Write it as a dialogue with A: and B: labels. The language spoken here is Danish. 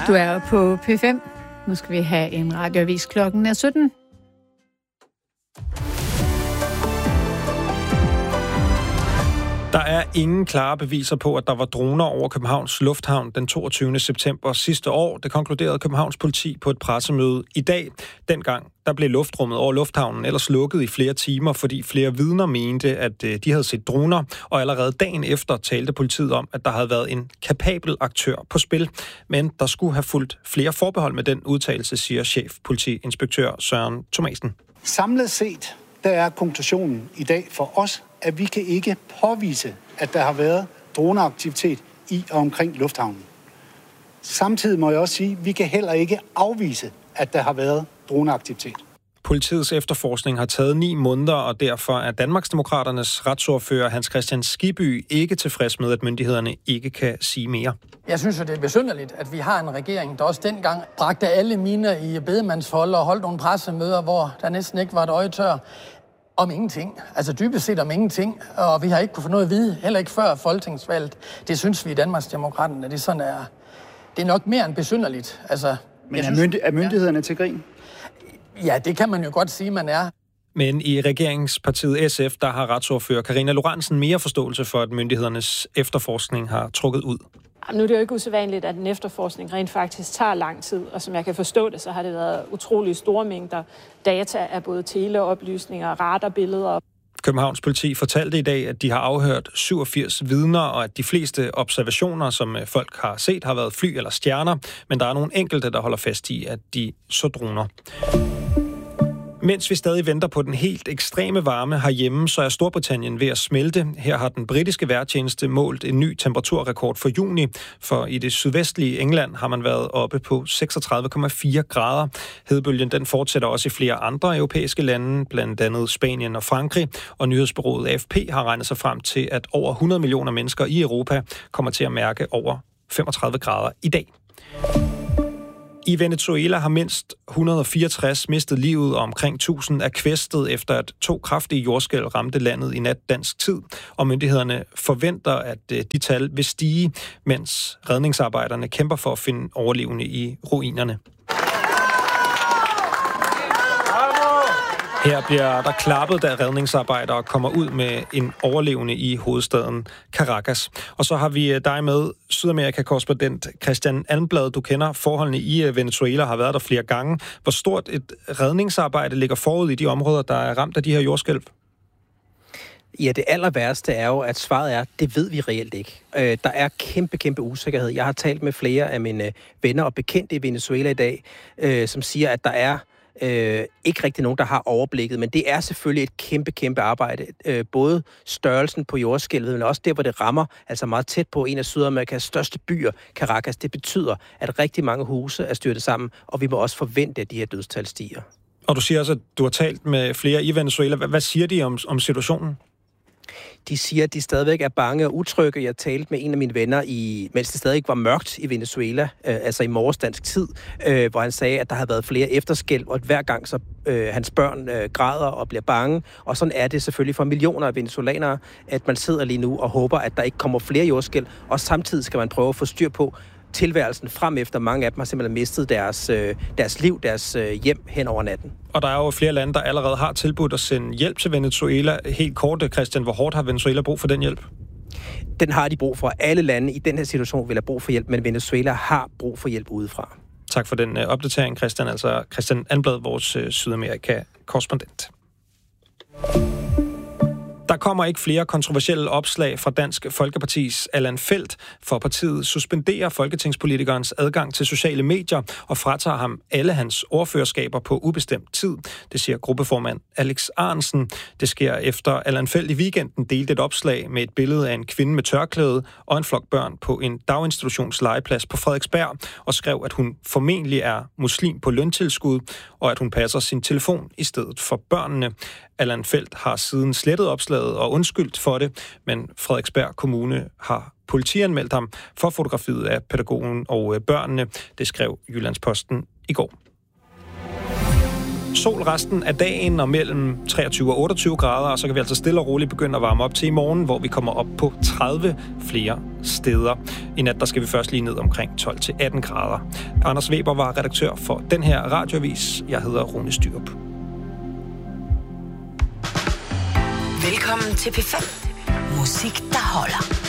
A: Du er på P5. Nu skal vi have en radioavis. Klokken er 17.
B: Der er ingen klare beviser på, at der var droner over Københavns Lufthavn den 22. september sidste år. Det konkluderede Københavns politi på et pressemøde i dag. Dengang der blev luftrummet over lufthavnen ellers lukket i flere timer, fordi flere vidner mente, at de havde set droner. Og allerede dagen efter talte politiet om, at der havde været en kapabel aktør på spil. Men der skulle have fulgt flere forbehold med den udtalelse, siger chefpolitiinspektør Søren Thomasen.
C: Samlet set, der er konklusionen i dag for os, at vi kan ikke påvise, at der har været droneaktivitet i og omkring lufthavnen. Samtidig må jeg også sige, at vi kan heller ikke afvise, at der har været droneaktivitet.
B: Politiets efterforskning har taget 9 måneder, og derfor er Danmarksdemokraternes retsordfører Hans Kristian Skibby ikke tilfreds med, at myndighederne ikke kan sige mere.
D: Jeg synes jo, det er besynderligt, at vi har en regering, der også dengang bragte alle miner i bedemandsfold og holdt nogle pressemøder, hvor der næsten ikke var et øje tør. Om ingenting. Altså dybest set om ingenting. Og vi har ikke kunne få noget at vide, heller ikke før folketingsvalget. Det synes vi i Danmarksdemokraterne, det er nok mere end besynderligt. Altså,
C: men er myndighederne til grin?
D: Ja, det kan man jo godt sige, man er.
B: Men i regeringspartiet SF, der har retsordfører Karina Lorentzen mere forståelse for, at myndighedernes efterforskning har trukket ud.
E: Nu er det jo ikke usædvanligt, at en efterforskning rent faktisk tager lang tid, og som jeg kan forstå det, så har det været utrolig store mængder data af både teleoplysninger, radarbilleder.
B: Københavns politi fortalte i dag, at de har afhørt 87 vidner, og at de fleste observationer, som folk har set, har været fly eller stjerner, men der er nogle enkelte, der holder fast i, at de så droner. Mens vi stadig venter på den helt ekstreme varme herhjemme, så er Storbritannien ved at smelte. Her har den britiske vejrtjeneste målt en ny temperaturrekord for juni, for i det sydvestlige England har man været oppe på 36,4 grader. Hedebølgen den fortsætter også i flere andre europæiske lande, blandt andet Spanien og Frankrig, og nyhedsbureauet AFP har regnet sig frem til, at over 100 millioner mennesker i Europa kommer til at mærke over 35 grader i dag. I Venezuela har mindst 164 mistet livet, og omkring 1000 er kvæstet, efter at 2 kraftige jordskælv ramte landet i nat dansk tid. Og myndighederne forventer, at de tal vil stige, mens redningsarbejderne kæmper for at finde overlevende i ruinerne. Her bliver der klappet, da redningsarbejdere kommer ud med en overlevende i hovedstaden Caracas. Og så har vi dig med, Sydamerika-korrespondent Christian Almblad. Du kender forholdene i Venezuela, har været der flere gange. Hvor stort et redningsarbejde ligger forud i de områder, der er ramt af de her jordskælv?
F: Ja, det aller værste er jo, at svaret er, det ved vi reelt ikke. Der er kæmpe usikkerhed. Jeg har talt med flere af mine venner og bekendte i Venezuela i dag, som siger, at der er ikke rigtig nogen, der har overblikket, men det er selvfølgelig et kæmpe arbejde. Både størrelsen på jordskælvet, men også der, hvor det rammer, altså meget tæt på en af Sydamerikas største byer, Caracas. Det betyder, at rigtig mange huse er styrtet sammen, og vi må også forvente, at de her dødstal stiger. Og
B: du siger også, at du har talt med flere i Venezuela. Hvad siger de om situationen?
F: De siger, at de stadigvæk er bange og utrygge. Jeg talte med en af mine venner, mens det stadig var mørkt i Venezuela, altså i morges dansk tid, hvor han sagde, at der havde været flere efterskælv, og at hver gang så hans børn græder og bliver bange. Og sådan er det selvfølgelig for millioner af venezolanere, at man sidder lige nu og håber, at der ikke kommer flere jordskælv, og samtidig skal man prøve at få styr på tilværelsen frem efter. Mange af dem har simpelthen mistet deres liv, deres hjem hen over natten.
B: Og der er jo flere lande, der allerede har tilbudt at sende hjælp til Venezuela. Helt kort, Christian, hvor hårdt har Venezuela brug for den hjælp?
F: Den har de brug for. Alle lande i den her situation vil have brug for hjælp, men Venezuela har brug for hjælp udefra. Tak for den opdatering, Christian. Altså Christian Almblad, vores Sydamerika-korrespondent. Der kommer ikke flere kontroversielle opslag fra Dansk Folkepartis Allan Feldt, for partiet suspenderer folketingspolitikernes adgang til sociale medier og fratager ham alle hans ordførerskaber på ubestemt tid. Det siger gruppeformand Alex Ahrendtsen. Det sker efter Allan Feldt i weekenden delte et opslag med et billede af en kvinde med tørklæde og en flok børn på en daginstitutionslegeplads på Frederiksberg og skrev, at hun formentlig er muslim på løntilskud og at hun passer sin telefon i stedet for børnene. Allan Feldt har siden slettet opslaget og undskyldt for det, men Frederiksberg Kommune har politianmeldt ham for fotografiet af pædagogen og børnene. Det skrev Jyllandsposten i går.
B: sol resten af dagen og mellem 23 og 28 grader, og så kan vi altså stille og roligt begynde at varme op til i morgen, hvor vi kommer op på 30 flere steder. I nat der skal vi først lige ned omkring 12-18 grader. Anders Weber var redaktør for den her radioavis. Jeg hedder Rune Styrup.
G: Velkommen til P5. Musik, der holder.